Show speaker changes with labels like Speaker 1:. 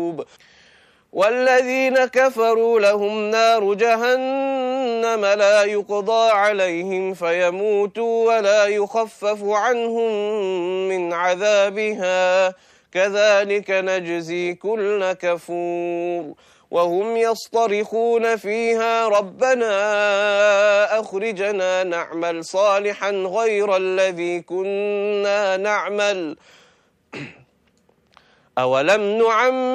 Speaker 1: والذين كفروا لهم نار جهنم لا يقضى عليهم فيموتوا ولا يخفف عنهم من عذابها كذلك نجزي كل كفور وهم يصطرخون فيها ربنا أخرجنا نعمل صالحا غير الذي كنا نعمل أولم نعمر